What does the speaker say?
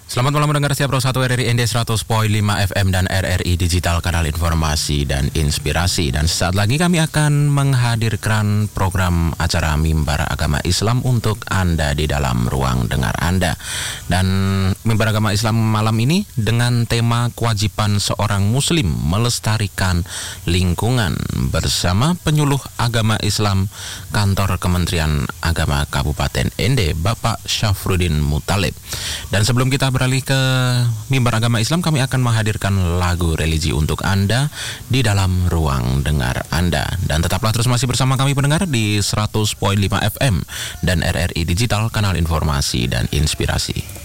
Selamat malam mendengar setiap Pro 1 RRI ND 100.5 FM dan RRI Digital, kanal informasi dan inspirasi. Dan sesaat lagi kami akan menghadirkan program acara Mimbar Agama Islam untuk Anda di dalam ruang dengar Anda. Dan Mimbar Agama Islam malam ini dengan tema kewajiban seorang muslim melestarikan lingkungan bersama penyuluh agama Islam Kantor Kementerian Agama Kabupaten ND, Bapak Syafruddin Muthalib. Dan sebelum kita beralih ke Mimbar Agama Islam, kami akan menghadirkan lagu religi untuk Anda di dalam ruang dengar Anda. Dan tetaplah terus masih bersama kami pendengar di 100.5 FM dan RRI Digital, kanal informasi dan inspirasi.